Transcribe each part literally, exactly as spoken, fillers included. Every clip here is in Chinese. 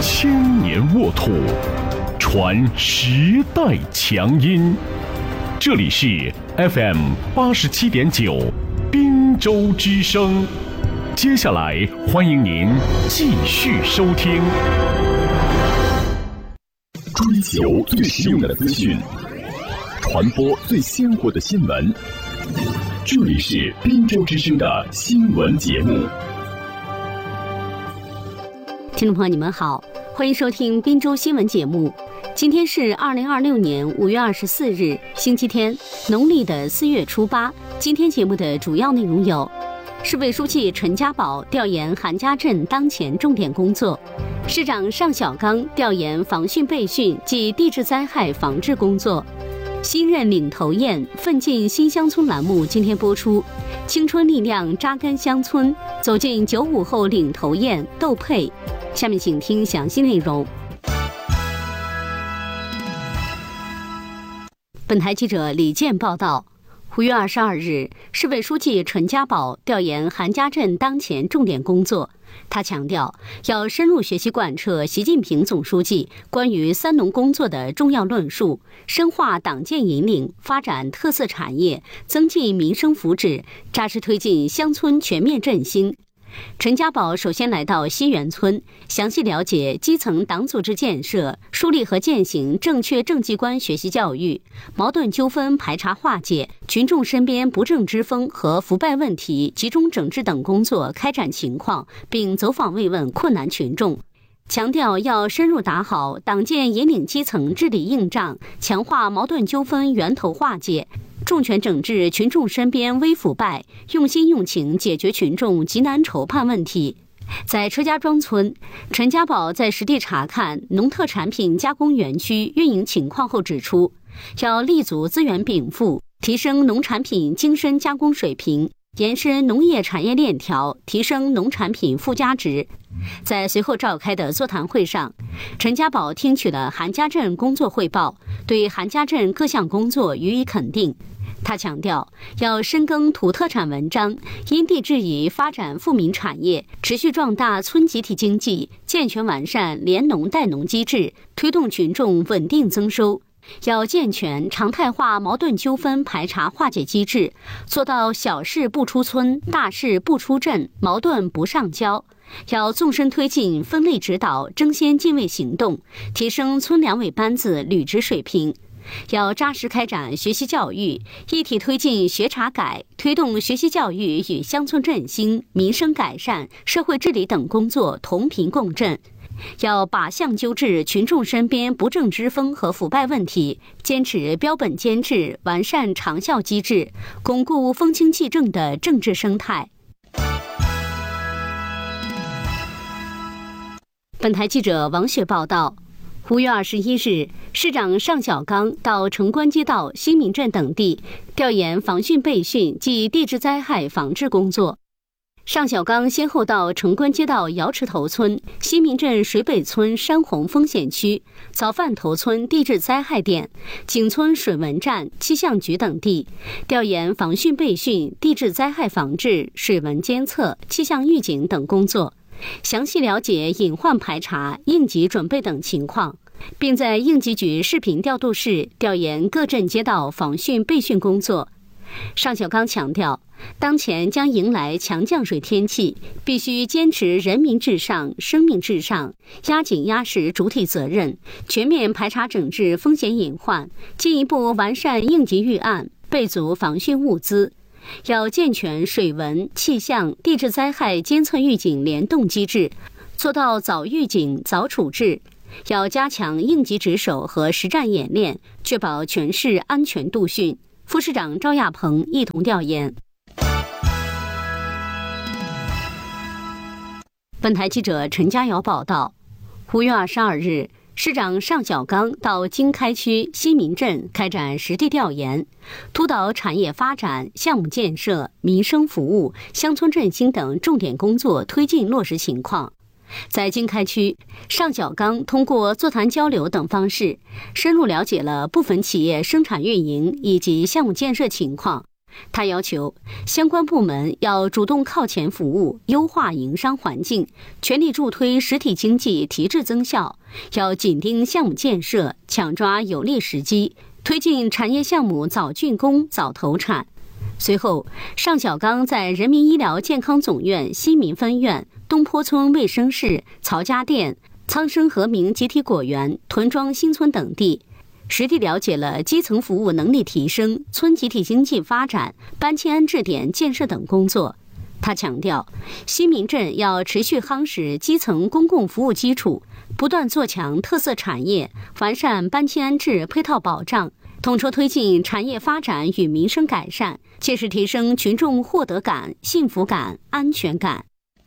千年沃土，传时代强音。这里是 F M 八十七点九，滨州之声。接下来欢迎您继续收听。追求最实用的资讯，传播最鲜活的新闻。这里是滨州之声的新闻节目。 听众朋友，你们好，欢迎收听滨州新闻节目。今天是二零二六年五月二十四日，星期天，农历的四月初八。今天节目的主要内容有：市委书记陈家宝调研韩家镇当前重点工作；市长尚小刚调研防汛备汛及地质灾害防治工作；新任领头雁奋进新乡村栏目今天播出，青春力量扎根乡村，走进九五后领头雁窦佩。下面请听详细内容。本台记者李健报道，五月二十二日，市委书记陈家宝调研韩家镇当前重点工作。他强调，要深入学习贯彻习近平总书记关于三农工作的重要论述，深化党建引领，发展特色产业，增进民生福祉，扎实推进乡村全面振兴。陈家宝首先来到西园村，详细了解基层党组织建设，树立和践行正确政绩观学习教育，矛盾纠纷排查化解，群众身边不正之风和腐败问题集中整治等工作开展情况，并走访慰问困难群众。强调要深入打好党建引领基层治理硬仗，强化矛盾纠纷源头化解，重拳整治群众身边微腐败，用心用情解决群众急难愁盼问题。在车家庄村，陈家宝在实地查看农特产品加工园区运营情况后指出，要立足资源禀赋，提升农产品精深加工水平，延伸农业产业链条，提升农产品附加值。在随后召开的座谈会上，陈家宝听取了韩家镇工作汇报，对韩家镇各项工作予以肯定。他强调，要深耕土特产文章，因地制宜发展富民产业，持续壮大村集体经济，健全完善联农带农机制，推动群众稳定增收。要健全常态化矛盾纠纷排查化解机制，做到小事不出村，大事不出镇，矛盾不上交。要纵深推进分类指导争先进位行动，提升村两委班子履职水平。要扎实开展学习教育，一体推进学查改，推动学习教育与乡村振兴、民生改善、社会治理等工作同频共振。要靶向纠治群众身边不正之风和腐败问题，坚持标本兼治，完善长效机制，巩固风清气正的政治生态。本台记者王雪报道，五月二十一日，市长尚小刚到城关街道、新民镇等地调研防汛备汛及地质灾害防治工作。尚小刚先后到城关街道瑶池头村、新民镇水北村山洪风险区、早饭头村地质灾害点、景村水文站、气象局等地，调研防汛备汛、地质灾害防治、水文监测、气象预警等工作，详细了解隐患排查、应急准备等情况，并在应急局视频调度室调研各镇街道防汛备汛工作。尚小刚强调，当前将迎来强降水天气，必须坚持人民至上、生命至上，压紧压实主体责任，全面排查整治风险隐患，进一步完善应急预案，备足防汛物资。要健全水文、气象、地质灾害监测预警联动机制，做到早预警、早处置。要加强应急值守和实战演练，确保全市安全度汛。副市长赵亚鹏一同调研。本台记者陈佳瑶报道，五月二十二日，市长尚小刚到经开区新民镇开展实地调研，督导产业发展、项目建设、民生服务、乡村振兴等重点工作推进落实情况。在经开区，尚小刚通过座谈交流等方式，深入了解了部分企业生产运营以及项目建设情况， 他要求相关部门要主动靠前服务，优化营商环境，全力助推实体经济提质增效，要紧盯项目建设，抢抓有利时机，推进产业项目早竣工、早投产。随后，尚小刚在人民医疗健康总院西民分院、东坡村卫生室、曹家店、苍生和明集体果园、屯庄新村等地，实地了解了基层服务能力提升、村集体经济发展、搬迁安置点建设等工作。他强调，西民镇要持续夯实基层公共服务基础，不断做强特色产业，完善搬迁安置配套保障，统筹推进产业发展与民生改善，切实提升群众获得感、幸福感、安全感。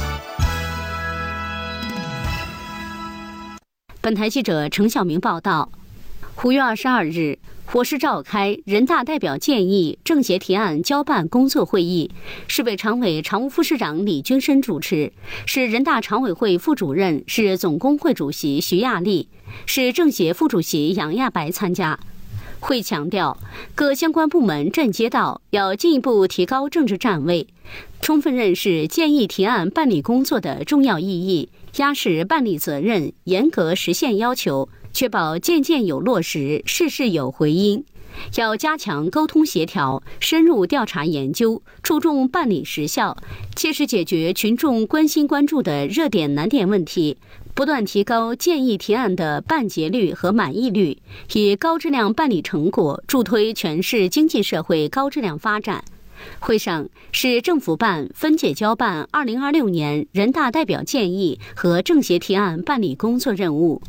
本台记者程晓明报道。五月二十二日，火市召开人大代表建议政协提案交办工作会议，市委常委常务副市长李军深主持，市人大常委会副主任、市总工会主席徐亚丽、市政协副主席杨亚白参加。会强调，各相关部门镇街道要进一步提高政治站位，充分认识建议提案办理工作的重要意义，压实办理责任，严格实现要求，确保件件有落实，事事有回音。要加强沟通协调，深入调查研究，注重办理实效，切实解决群众关心关注的热点难点问题，不断提高建议提案的办结率和满意率，以高质量办理成果助推全市经济社会高质量发展。会上，市政府办分解交办二零二六年人大代表建议和政协提案办理工作任务。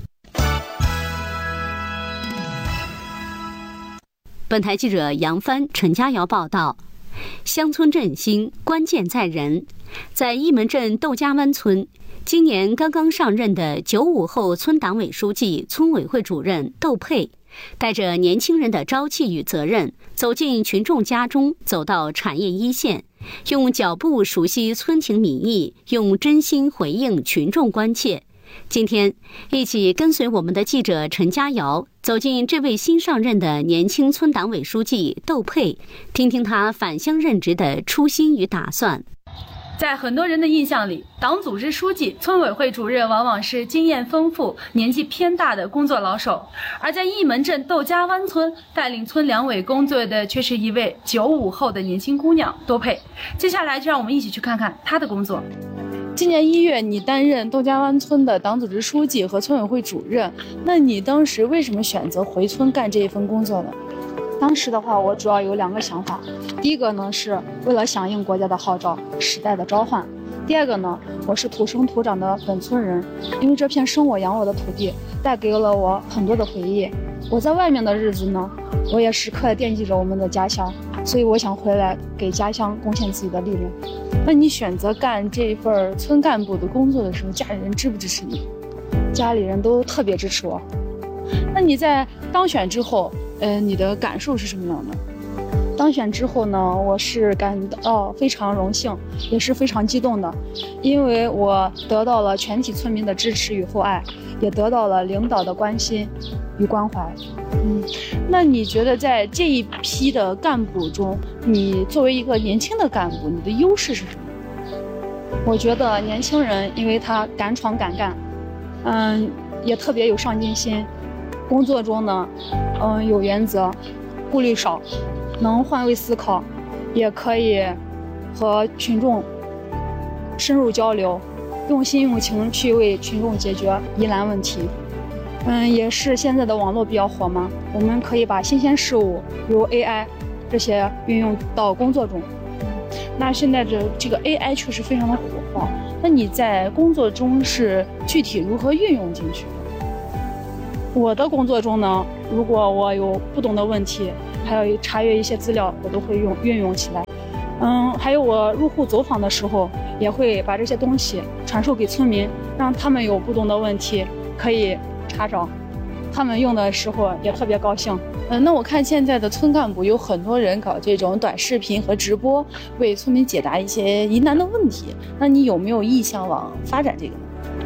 本台记者杨帆、陈佳瑶报道。乡村振兴关键在人，在义门镇窦家湾村，今年刚刚上任的九五后村党委书记、村委会主任窦佩，带着年轻人的朝气与责任，走进群众家中，走到产业一线，用脚步熟悉村情民意，用真心回应群众关切。今天，一起跟随我们的记者陈佳瑶走进这位新上任的年轻村党委书记窦佩，听听他返乡任职的初心与打算。 在很多人的印象里，党组织书记、村委会主任往往是经验丰富、年纪偏大的工作老手，而在义门镇窦家湾村带领村两委工作的却是一位九五后的年轻姑娘窦佩。接下来就让我们一起去看看她的工作。 今年一月，你担任窦家湾村的党组织书记和村委会主任，那你当时为什么选择回村干这一份工作呢？ 当时的话，我主要有两个想法。第一个呢，是为了响应国家的号召、时代的召唤；第二个呢，我是土生土长的本村人，因为这片生我养我的土地带给了我很多的回忆。我在外面的日子呢，我也时刻惦记着我们的家乡，所以我想回来给家乡贡献自己的力量。 那你选择干这份村干部的工作的时候，家里人支不支持你？ 家里人都特别支持我。 那你在当选之后，呃，你的感受是什么样的？ 当选之后呢，我是感到非常荣幸，也是非常激动的，因为我得到了全体村民的支持与厚爱，也得到了领导的关心与关怀。 嗯，那你觉得在这一批的干部中，你作为一个年轻的干部，你的优势是什么？ 我觉得年轻人，因为他敢闯敢干，嗯，也特别有上进心，工作中呢，嗯，有原则，顾虑少，能换位思考，也可以和群众深入交流，用心用情去为群众解决疑难问题。嗯，也是现在的网络比较火嘛，我们可以把新鲜事物，比如 A I 这些运用到工作中。 那现在这这个 A I 确实非常的火爆，那你在工作中是具体如何运用进去的？ 我的工作中呢，如果我有不懂的问题，还有查阅一些资料，我都会用运用起来。嗯，还有我入户走访的时候，也会把这些东西传授给村民，让他们有不懂的问题可以查找，他们用的时候也特别高兴。 嗯，那我看现在的村干部有很多人搞这种短视频和直播，为村民解答一些疑难的问题。那你有没有意向往发展这个呢？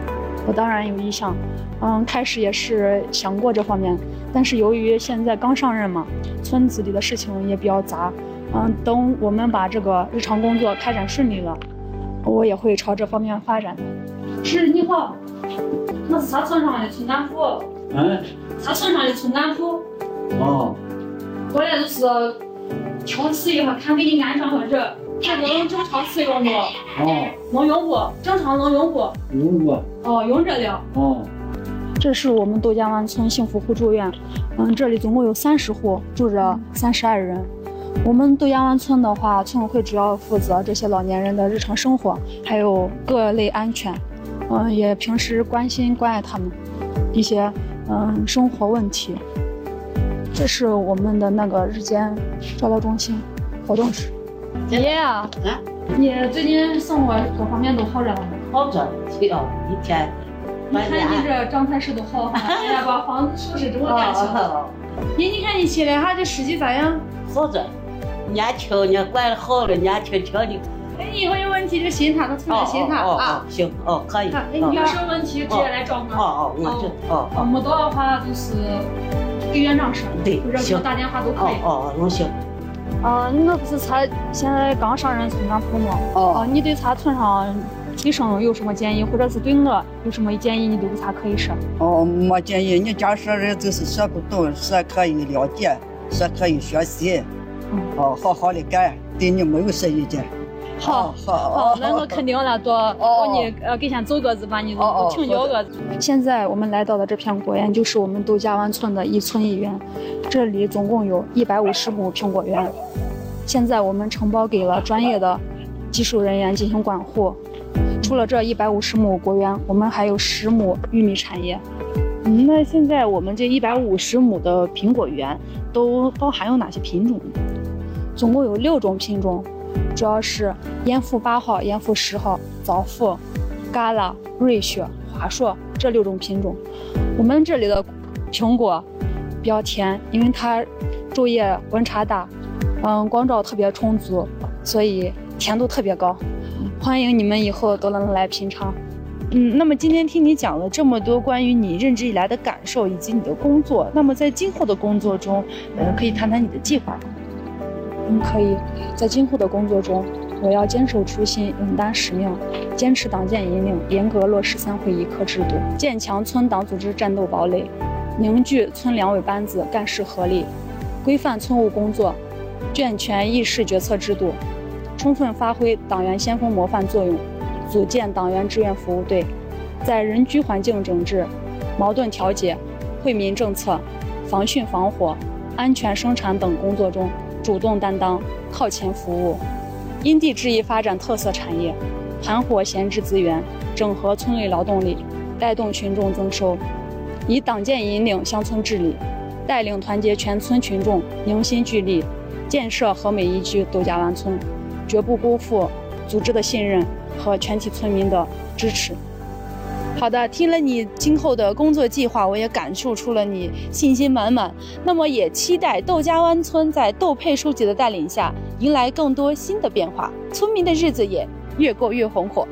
我当然有意向。嗯，开始也是想过这方面，但是由于现在刚上任嘛，村子里的事情也比较杂。嗯，等我们把这个日常工作开展顺利了，我也会朝这方面发展的。是，你好，我是咱村上的村干部。嗯，咱村上的村干部。哦。过来就是调试一下，看给你安装好这，这个能正常使用不？哦。能用不？正常能用不？用不？哦，用着了。哦。这是我们窦家湾村幸福互助院，嗯，这里总共有三十户，住着三十二人。我们窦家湾村的话，村委会主要负责这些老年人的日常生活，还有各类安全，嗯，也平时关心关爱他们一些嗯生活问题。这是我们的那个日间照料中心活动室。爷爷啊，嗯，你最近生活各方面都好着了吗？ 好着，去哦，一天。 你看你这状态是都好，哎呀，把房子收拾这么干净。你你看你起来哈，这尸体咋样？ 好着，年轻，你管得好了，年轻轻的。 哎，你以后有问题就寻他，他出来寻他啊。 行，哦，可以。 哎，你有什么问题直接来找我。 哦哦，我知道。哦， 没到的话就是给院长说， 对， 或者给我打电话都可以。 哦哦，能行。 啊，我不是才现在刚上任村干部吗？哦，你对咱村上提升有什么建议，或者是对我有什么建议，你都有啥可以说？ 哦，没建议。你假设人就是说不懂，说可以了解，说可以学习，嗯、哦，好好的干，对你没有啥意见。 好，好，好，那我肯定了，多我你呃给先走个子，把你都请教个子。现在我们来到的这片果园，就是我们窦家湾村的一村一园，这里总共有一百五十亩苹果园。现在我们承包给了专业的技术人员进行管护。除了这一百五十亩果园，我们还有十亩玉米产业。 嗯，那现在我们这一百五十亩的苹果园都包含有哪些品种呢？ 总共有六种品种，主要是盐阜八号、盐阜十号、枣阜、嘎啦、瑞雪、华硕这六种品种。我们这里的苹果比较甜，因为它昼夜温差大，嗯，光照特别充足，所以甜度特别高。欢迎你们以后都能来品尝。 嗯，那么今天听你讲了这么多关于你任职以来的感受以及你的工作，那么在今后的工作中，呃，可以谈谈你的计划吗？ 嗯，可以。在今后的工作中，我要坚守初心，勇担使命，坚持党建引领，严格落实三会一课制度，建强村党组织战斗堡垒，凝聚村两委班子干事合力，规范村务工作，健全议事决策制度，充分发挥党员先锋模范作用，组建党员志愿服务队，在人居环境整治、矛盾调解、惠民政策、防汛防火、安全生产等工作中主动担当，靠前服务，因地制宜发展特色产业，盘活闲置资源，整合村内劳动力，带动群众增收，以党建引领乡村治理，带领团结全村群众凝心聚力，建设和美宜居窦家湾村，绝不辜负组织的信任和全体村民的支持。 好的，听了你今后的工作计划，我也感受出了你信心满满。那么也期待窦家湾村在窦佩书记的带领下，迎来更多新的变化，村民的日子也越过越红火。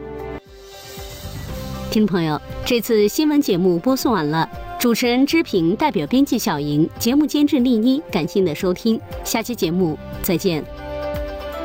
听众朋友，这次新闻节目播送完了，主持人知平，代表编辑小莹，节目监制丽妮，感谢您的收听，下期节目再见。